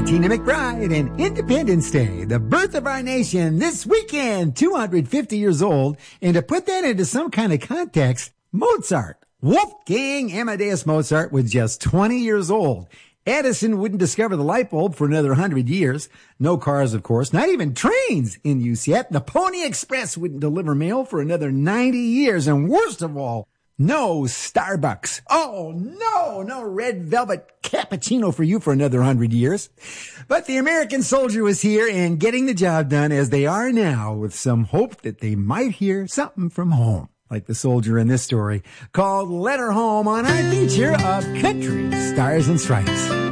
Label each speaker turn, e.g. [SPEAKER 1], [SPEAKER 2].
[SPEAKER 1] Tina McBride and Independence Day, the birth of our nation, this weekend, 250 years old. And to put that into some kind of context, Mozart, Wolfgang Amadeus Mozart, was just 20 years old. Edison wouldn't discover the light bulb for another 100 years. No cars, of course, not even trains in use yet. The Pony Express wouldn't deliver mail for another 90 years. And worst of all, no Starbucks. Oh, no red velvet cappuccino for you for another 100 years. But the American soldier was here and getting the job done as they are now, with some hope that they might hear something from home. Like the soldier in this story called Letter Home on our feature of Country Stars and Stripes.